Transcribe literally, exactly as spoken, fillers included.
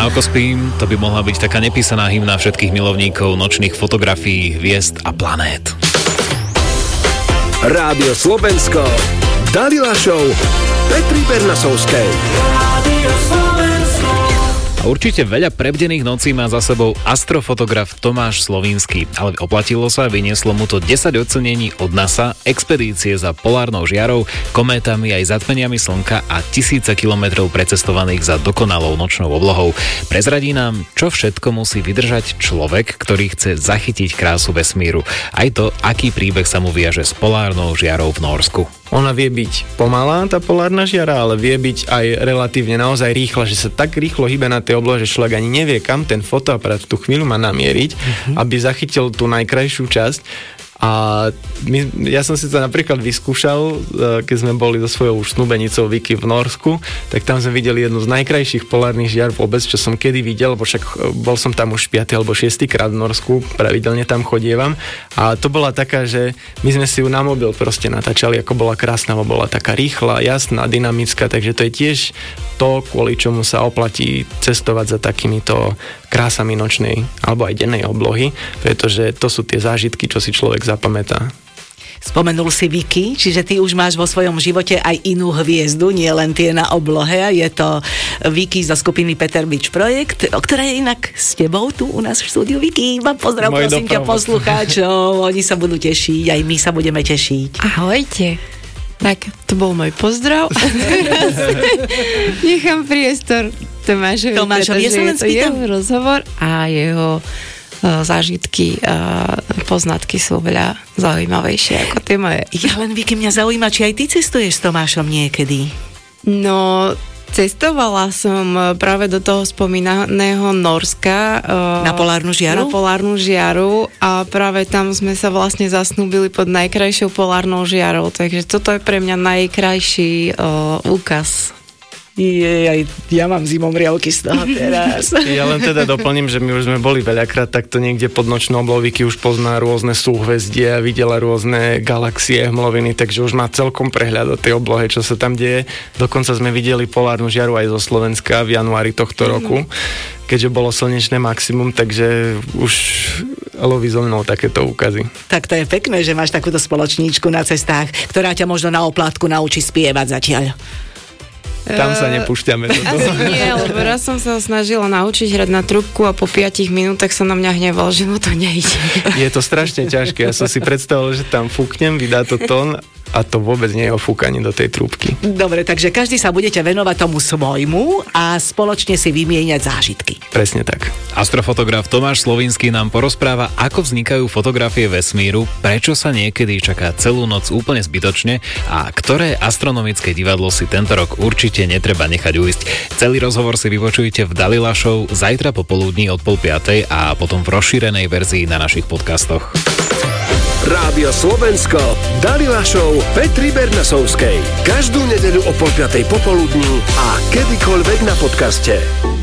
ako spím, to by mohla byť taká nepísaná hymna všetkých milovníkov nočných fotografií, hviezd a planét. Rádio Slovensko, Dalila Show, Petri Bernasovskej. Rádio Slovensko. A určite veľa prebdených nocí má za sebou astrofotograf Tomáš Slovinský, ale oplatilo sa, vynieslo mu to desať ocenení od NASA, expedície za polárnou žiarou, kométami aj zatmeniami slnka a tisíce kilometrov precestovaných za dokonalou nočnou oblohou. Prezradí nám, čo všetko musí vydržať človek, ktorý chce zachytiť krásu vesmíru. Aj to, aký príbeh sa mu viaže s polárnou žiarou v Nórsku. Ona vie byť pomalá, tá polárna žiara, ale vie byť aj relatívne naozaj rýchla, že sa tak rýchlo hýbe na tej oblohe, že človek ani nevie, kam ten fotoaparát v tú chvíľu má namieriť, mm-hmm. aby zachytil tú najkrajšiu časť. A my, ja som si to napríklad vyskúšal, keď sme boli so svojou už snúbenicou Vicky v Norsku, tak tam sme videli jednu z najkrajších polárnych žiar vôbec, čo som kedy videl, bo však bol som tam už piaty alebo šiesty krát v Norsku, pravidelne tam chodievam. A to bola taká, že my sme si ju na mobil proste natáčali, ako bola krásna, bo bola taká rýchla, jasná, dynamická, takže to je tiež to, kvôli čomu sa oplatí cestovať za takýmito krásami nočnej alebo aj dennej oblohy, pretože to sú tie zážitky, čo si človek zapamätá. Spomenul si Vicky, čiže ty už máš vo svojom živote aj inú hviezdu, nie len tie na oblohe. Je to Vicky zo skupiny Peter Beach Projekt, ktorá je inak s tebou tu u nás v štúdiu. Vicky, mám pozdrav, Môj prosím ťa poslucháčov. Oni sa budú tešiť, aj my sa budeme tešiť. Ahojte. Tak, to bol môj pozdrav. Nechám priestor Tomášovi, Tomášovi, ja sa len spýtam. Jeho rozhovor a jeho uh, zážitky a poznatky sú veľa zaujímavejšie ako tie moje. Ja len, Vicky, mňa zaujíma, či aj ty cestuješ s Tomášom niekedy? No, cestovala som práve do toho spomínaného Norska. Na polárnu žiaru? Na polárnu žiaru a práve tam sme sa vlastne zasnúbili pod najkrajšou polárnou žiarou, takže toto je pre mňa najkrajší uh, úkaz. Je, aj ja mám zimomriavky z toho teraz. Ja len teda doplním, že my už sme boli veľakrát takto niekde pod nočnou oblohou. Vicky už pozná rôzne súhvezdie a videla rôzne galaxie, hmloviny, takže už má celkom prehľad o tej oblohe, čo sa tam deje. Dokonca sme videli polárnu žiaru aj zo Slovenska v januári tohto roku, keďže bolo slnečné maximum, takže už loví so mnou takéto úkazy. Tak to je pekné, že máš takúto spoločníčku na cestách, ktorá ťa možno na oplátku naučí spievať zatiaľ. Tam sa nepúšťame do toho. Asi nie, lebo raz som sa snažila naučiť hrať na trúbku a po piatich minútach sa na mňa hneval, že mu to nejde. Je to strašne ťažké. Ja som si predstavil, že tam fúknem, vydá to tón a to vôbec nie je o fúkaní do tej trúbky. Dobre, takže každý sa budete venovať tomu svojmu a spoločne si vymieňať zážitky. Presne tak. Astrofotograf Tomáš Slovinský nám porozpráva, ako vznikajú fotografie vesmíru, prečo sa niekedy čaká celú noc úplne zbytočne a ktoré astronomické divadlo si tento rok určite netreba nechať uísť. Celý rozhovor si vypočujte v Dalila Show zajtra popoludní od pol piatej a potom v rozšírenej verzii na našich podcastoch. Rádio Slovensko, Dalila Show Petri Bernasovskej. Každú nedeľu o pol piatej popoludní a kedykoľvek na podcaste.